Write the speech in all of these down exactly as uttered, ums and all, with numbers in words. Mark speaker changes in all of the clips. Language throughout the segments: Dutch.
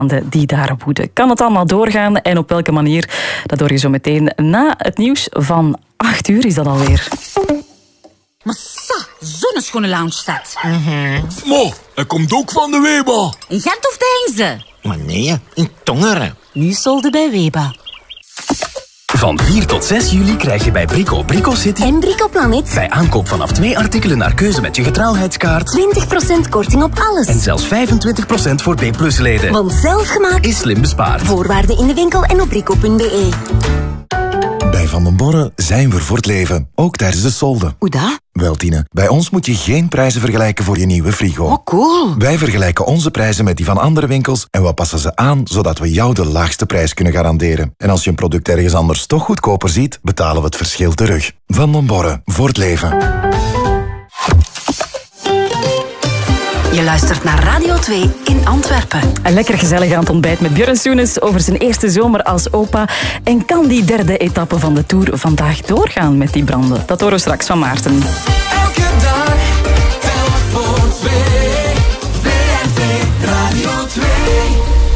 Speaker 1: die daar woeden. Kan het allemaal doorgaan en op welke manier? Dat hoor je zo meteen na het nieuws van acht uur is dat alweer.
Speaker 2: Massa, zo'n schone loungestad.
Speaker 3: Mm-hmm. Mo, hij komt ook van de Weba.
Speaker 2: In Gent of Deinze?
Speaker 4: Maar nee, in Tongeren.
Speaker 2: Nu solden bij Weba.
Speaker 5: Van vier tot zes juli krijg je bij Brico Brico City
Speaker 6: en Brico Planet
Speaker 5: bij aankoop vanaf twee artikelen naar keuze met je getrouwheidskaart
Speaker 6: twintig procent korting op alles.
Speaker 5: En zelfs vijfentwintig procent voor B plus leden.
Speaker 6: Want zelfgemaakt
Speaker 5: is slim bespaard.
Speaker 6: Voorwaarden in de winkel en op brico punt be.
Speaker 7: Bij Van den Borre zijn we voor het leven, ook tijdens de solden.
Speaker 6: Hoe dat?
Speaker 7: Wel, Tine, bij ons moet je geen prijzen vergelijken voor je nieuwe frigo.
Speaker 6: Oh, cool.
Speaker 7: Wij vergelijken onze prijzen met die van andere winkels en we passen ze aan, zodat we jou de laagste prijs kunnen garanderen. En als je een product ergens anders toch goedkoper ziet, betalen we het verschil terug. Van den Borre, voor het leven.
Speaker 6: Je luistert naar Radio twee in Antwerpen.
Speaker 1: Een lekker gezellig aan het ontbijt met Björn Soenes over zijn eerste zomer als opa. En kan die derde etappe van de Tour vandaag doorgaan met die branden? Dat horen we straks van Maarten.
Speaker 8: Elke dag telt voor twee. V R T Radio twee.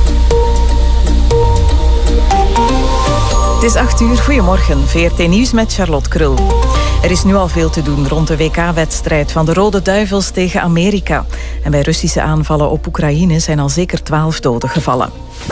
Speaker 9: Het is acht uur. Goedemorgen. V R T Nieuws met Charlotte Krul. Er is nu al veel te doen rond de W K-wedstrijd van de Rode Duivels tegen Amerika. En bij Russische aanvallen op Oekraïne zijn al zeker twaalf doden gevallen.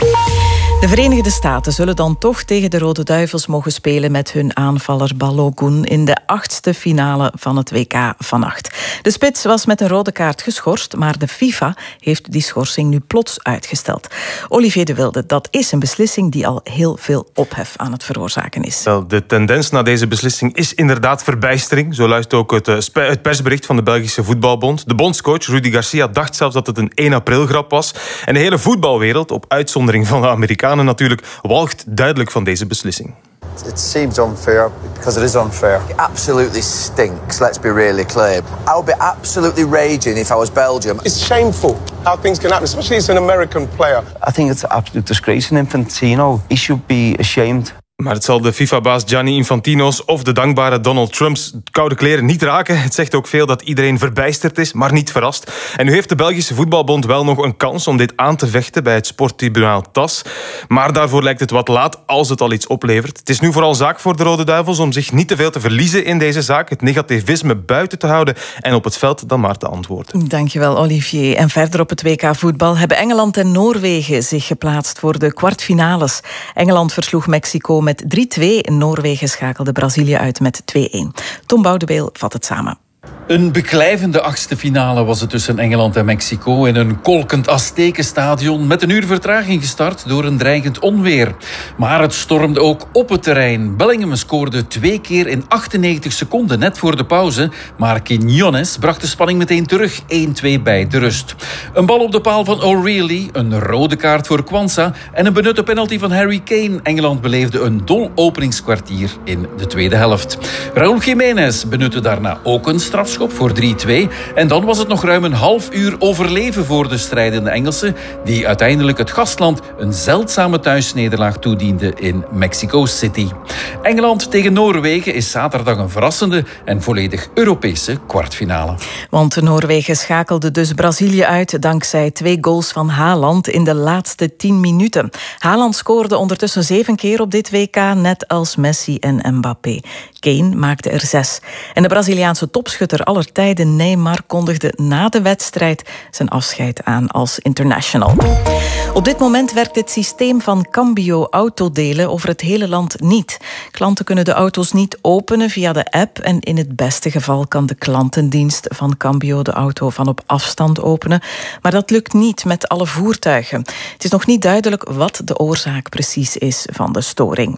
Speaker 9: De Verenigde Staten zullen dan toch tegen de Rode Duivels mogen spelen met hun aanvaller Balogun in de achtste finale van het W K vannacht. De spits was met een rode kaart geschorst, maar de FIFA heeft die schorsing nu plots uitgesteld. Olivier de Wilde, dat is een beslissing die al heel veel ophef aan het veroorzaken is.
Speaker 10: Wel, de tendens na deze beslissing is inderdaad verbijstering. Zo luidt ook het, het persbericht van de Belgische Voetbalbond. De bondscoach Rudy Garcia dacht zelfs dat het een één april grap was. En de hele voetbalwereld, op uitzondering van de Amerikanen natuurlijk, walgt duidelijk van deze beslissing.
Speaker 11: It seems unfair because it is unfair. It absolutely stinks, let's be really clear. I would be absolutely raging if I was Belgium.
Speaker 12: It's shameful how things can happen, especially as an American player.
Speaker 13: I think it's an absolute disgrace in Infantino. He should be ashamed.
Speaker 10: Maar het zal de FIFA-baas Gianni Infantino's of de dankbare Donald Trump's koude kleren niet raken. Het zegt ook veel dat iedereen verbijsterd is, maar niet verrast. En nu heeft de Belgische Voetbalbond wel nog een kans om dit aan te vechten bij het sporttribunaal T A S. Maar daarvoor lijkt het wat laat als het al iets oplevert. Het is nu vooral zaak voor de Rode Duivels om zich niet te veel te verliezen in deze zaak, het negativisme buiten te houden en op het veld dan maar te antwoorden.
Speaker 9: Dankjewel, Olivier. En verder op het W K voetbal hebben Engeland en Noorwegen zich geplaatst voor de kwartfinales. Engeland versloeg Mexico met drie twee. Noorwegen schakelde Brazilië uit met twee-één. Tom Boudeweel vat het samen.
Speaker 14: Een beklijvende achtste finale was het tussen Engeland en Mexico in een kolkend Aztekenstadion met een uur vertraging gestart door een dreigend onweer. Maar het stormde ook op het terrein. Bellingham scoorde twee keer in achtennegentig seconden, net voor de pauze. Maar Quiñones bracht de spanning meteen terug, één-twee bij de rust. Een bal op de paal van O'Reilly, een rode kaart voor Kwanza en een benutte penalty van Harry Kane. Engeland beleefde een dol openingskwartier in de tweede helft. Raúl Jiménez benutte daarna ook een strafschop voor drie-twee. En dan was het nog ruim een half uur overleven voor de strijdende Engelsen, die uiteindelijk het gastland een zeldzame thuisnederlaag toediende in Mexico City. Engeland tegen Noorwegen is zaterdag een verrassende en volledig Europese kwartfinale.
Speaker 9: Want Noorwegen schakelde dus Brazilië uit dankzij twee goals van Haaland in de laatste tien minuten. Haaland scoorde ondertussen zeven keer op dit W K, net als Messi en Mbappé. Kane maakte er zes. En de Braziliaanse topschutter aller tijden Neymar kondigde na de wedstrijd zijn afscheid aan als international. Op dit moment werkt het systeem van Cambio autodelen over het hele land niet. Klanten kunnen de auto's niet openen via de app en in het beste geval kan de klantendienst van Cambio de auto van op afstand openen. Maar dat lukt niet met alle voertuigen. Het is nog niet duidelijk wat de oorzaak precies is van de storing.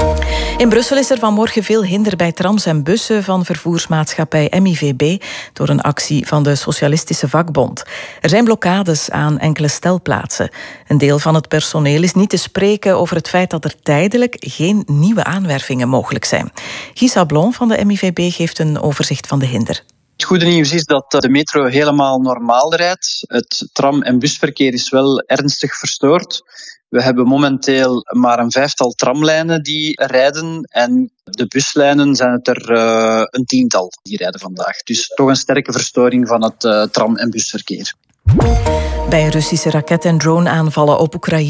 Speaker 9: In Brussel is er vanmorgen veel hinder bij trams en bussen van vervoersmaatschappij M I V B door een actie van de Socialistische Vakbond. Er zijn blokkades aan enkele stelplaatsen. Een deel van het personeel is niet te spreken over het feit dat er tijdelijk geen nieuwe aanwervingen mogelijk zijn. Guy Sablon van de M I V B geeft een overzicht van de hinder.
Speaker 15: Het goede nieuws is dat de metro helemaal normaal rijdt. Het tram- en busverkeer is wel ernstig verstoord. We hebben momenteel maar een vijftal tramlijnen die rijden en de buslijnen zijn het er uh, een tiental die rijden vandaag. Dus toch een sterke verstoring van het uh, tram- en busverkeer.
Speaker 9: Bij Russische raket- en droneaanvallen op Oekraïne